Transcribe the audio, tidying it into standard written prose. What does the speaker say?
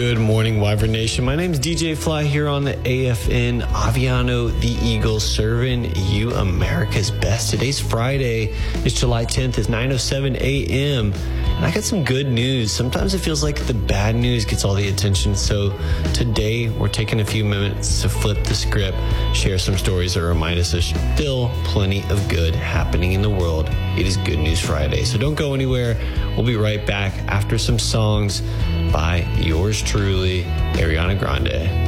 Good morning, Wyvern Nation. My name's DJ Fly here on the AFN. Aviano, the Eagle, serving you America's best. Today's Friday. It's July 10th. It's 9:07 a.m. And I got some good news. Sometimes it feels like the bad news gets all the attention. So today we're taking a few minutes to flip the script, share some stories that remind us there's still plenty of good happening in the world. It is Good News Friday. So don't go anywhere. We'll be right back after some songs by yours truly, Ariana Grande.